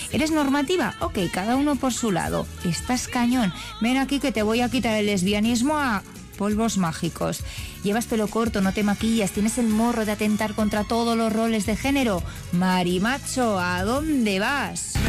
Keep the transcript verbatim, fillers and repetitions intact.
¿Eres normativa? Ok, cada uno por su lado. Estás cañón. Ven aquí que te voy a quitar el lesbianismo a polvos mágicos. Llevas pelo corto, no te maquillas, tienes el morro de atentar contra todos los roles de género. Marimacho, ¿a dónde vas?